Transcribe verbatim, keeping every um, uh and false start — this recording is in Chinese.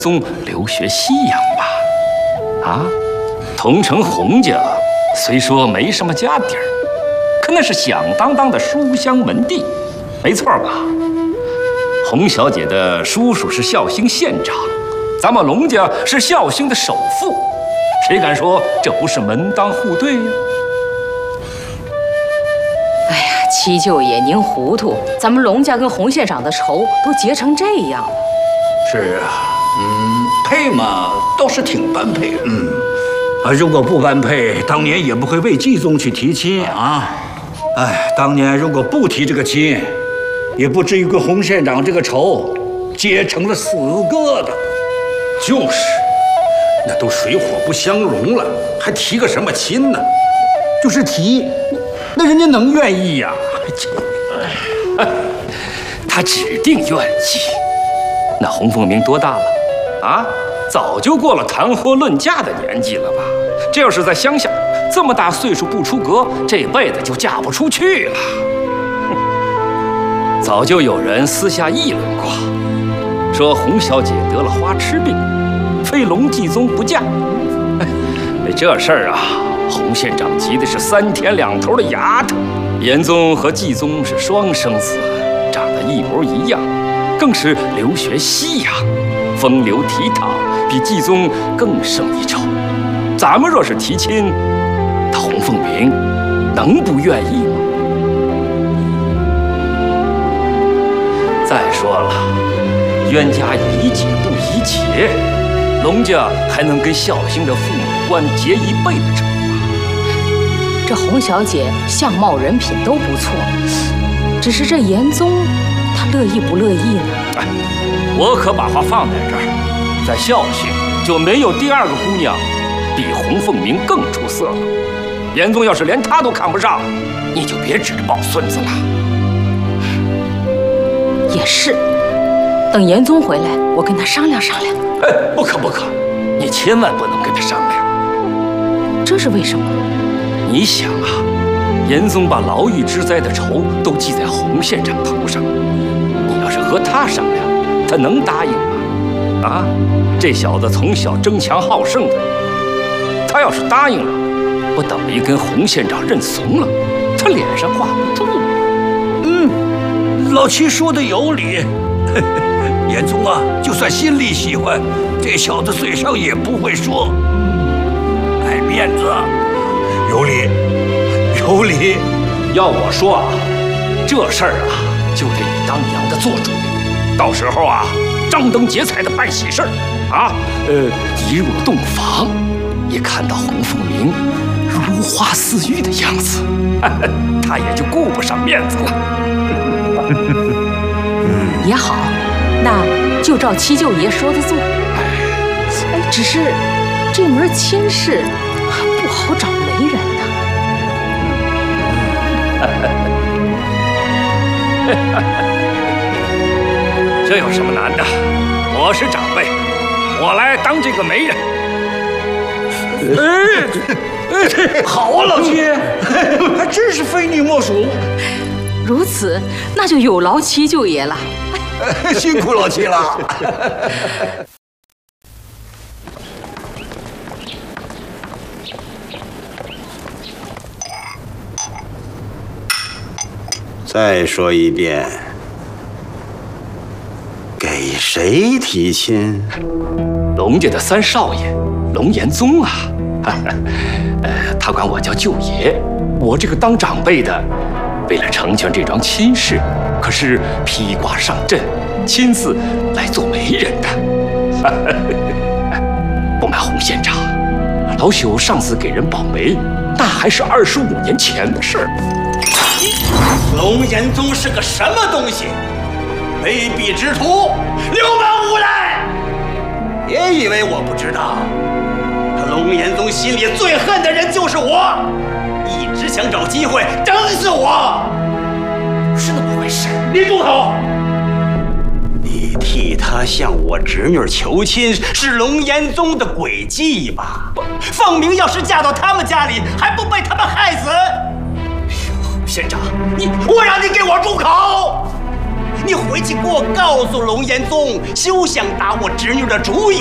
宗留学西洋吧？啊，桐城洪家虽说没什么家底儿，可那是响当当的书香门第，没错吧？洪小姐的叔叔是孝兴县长，咱们龙家是孝兴的首富，谁敢说这不是门当户对呀？ 哎呀，七舅爷您糊涂，咱们龙家跟洪县长的仇都结成这样了。 是啊。 嗯，配嘛倒是挺般配，嗯，啊，如果不般配，当年也不会为继宗去提亲啊。哎，当年如果不提这个亲，也不至于跟洪县长这个仇结成了死疙瘩。 就是，那都水火不相容了，还提个什么亲呢？就是提，那人家能愿意呀？ 哎，他指定愿意。那洪凤鸣多大了？ 啊，早就过了谈婚论嫁的年纪了吧？这要是在乡下，这么大岁数不出阁，这辈子就嫁不出去了。早就有人私下议论过，说洪小姐得了花痴病，非龙继宗不嫁。这事儿啊，洪县长急的是三天两头的牙疼。严宗和继宗是双生子，长得一模一样，更是留学西洋。 风流倜傥，比继宗更胜一筹。咱们若是提亲，他洪凤鸣能不愿意吗？再说了，冤家宜解不宜结，龙家还能跟孝兴的父母官结一辈的仇啊！ 这洪小姐相貌人品都不错，只是这严宗他乐意不乐意呢？ 哎。 我可把话放在这儿，在孝兴就没有第二个姑娘比洪凤鸣更出色了。严宗要是连她都看不上，你就别指着抱孙子了。 也是，等严宗回来，我跟他商量商量。 哎，不可不可，你千万不能跟他商量。 这是为什么？ 你想啊，严宗把牢狱之灾的仇都记在洪县长头上，你要是和他商量。 他能答应吗？啊，这小子从小争强好胜的，他要是答应了，不等于跟洪县长认怂了？他脸上挂不住。 嗯，老七说的有理。严宗啊，就算心里喜欢，这小子嘴上也不会说，爱面子。有理，有理。 要我说啊，这事儿啊，就得你当娘的做主。 到时候啊，张灯结彩的办喜事儿，啊，呃，一入洞房，一看到洪凤鸣如花似玉的样子，他也就顾不上面子了。 也好，那就照七舅爷说的做。哎，只是这门亲事不好找媒人呢。这有什么难的？我是长辈，我来当这个媒人。 哎，好啊，老七，还真是非你莫属。 如此，那就有劳七舅爷了。 辛苦老七了。 再说一遍。 给谁提亲？ 龙家的三少爷，龙延宗啊。呃，他管我叫舅爷。我这个当长辈的，为了成全这桩亲事，可是披挂上阵，亲自来做媒人的。不瞒洪县长，老朽上次给人保媒，那还是二十五年前的事儿。 龙延宗是个什么东西？ 卑鄙之徒，流氓无赖！别以为我不知道，他龙延宗心里最恨的人就是我，一直想找机会整死我。不是那么回事！你住口！你替他向我侄女求亲，是龙延宗的诡计吧？凤鸣要是嫁到他们家里，还不被他们害死？县长，你我让你给我住口！ 你回去给我告诉龙延宗，休想打我侄女的主意。